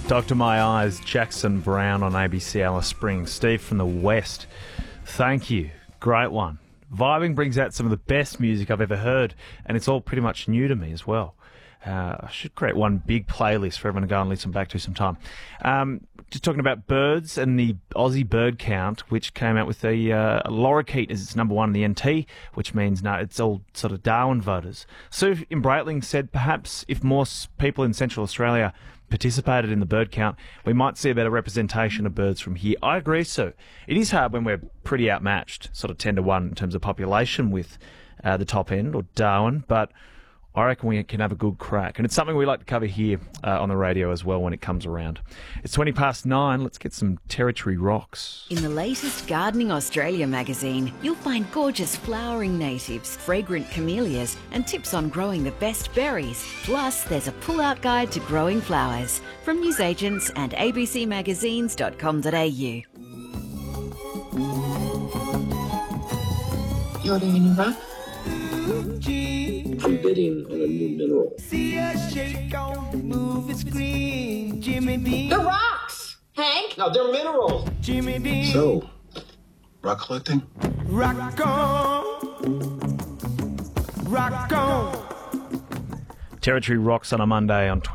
Dr. My Eyes, Jackson Brown on ABC Alice Springs. Steve from the West, thank you. Great one. Vibing brings out some of the best music I've ever heard, and it's all pretty much new to me as well. I should create one big playlist for everyone to go and listen back to sometime. Just talking about birds and the Aussie bird count, which came out with the lorikeet as its number one in the NT, which means no, it's all sort of Darwin voters. Sue in Breitling said perhaps if more people in Central Australia participated in the bird count, we might see a better representation of birds from here. I agree, Sue. It is hard when we're pretty outmatched, sort of 10 to 1 in terms of population with the top end or Darwin, but I reckon we can have a good crack. And it's something we like to cover here on the radio as well when it comes around. It's 9:20. Let's get some Territory Rocks. In the latest Gardening Australia magazine, you'll find gorgeous flowering natives, fragrant camellias, and tips on growing the best berries. Plus, there's a pull-out guide to growing flowers from newsagents and abcmagazines.com.au. You're ordering rock? I'm bidding on a new mineral. See a shake on the movie screen. Jimmy Dean. The rocks, Hank. No, they're minerals. Jimmy Dean. So, rock collecting? Rock on. Rock on. Territory Rocks on a Monday on